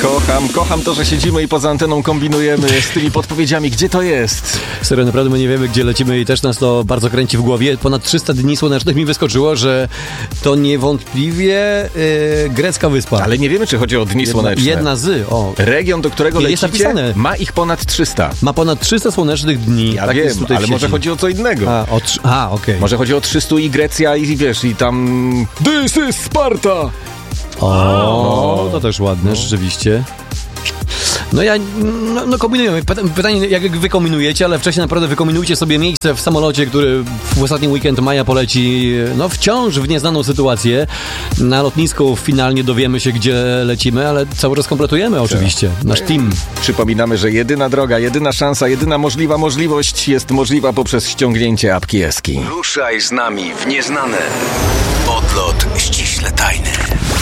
Kocham to, że siedzimy i poza anteną kombinujemy z tymi podpowiedziami, gdzie to jest. Serio, naprawdę my nie wiemy, gdzie lecimy i też nas to bardzo kręci w głowie. Ponad 300 dni słonecznych mi wyskoczyło, że to niewątpliwie grecka wyspa. Ale nie wiemy, czy chodzi o dni słoneczne. Jedna z. Region, do którego jest lecicie, napisane. ma ich ponad 300. Ma ponad 300 słonecznych dni. Ja tak wiem, jest tutaj ale w może sieci. chodzi o co innego. Okej. Może chodzi o 300 i Grecja i wiesz, i tam... This is Sparta! To też ładne, rzeczywiście. No kombinujemy. Pytanie, jak wy kombinujecie, ale wcześniej naprawdę wykombinujcie sobie miejsce w samolocie, który w ostatni weekend maja poleci, wciąż w nieznaną sytuację. Na lotnisku finalnie dowiemy się, gdzie lecimy, ale cały czas kompletujemy oczywiście nasz team. Przypominamy, że jedyna droga, jedyna szansa, jedyna możliwość jest możliwa poprzez ściągnięcie apki Eski. Ruszaj z nami w nieznane. Odlot ściśle tajny.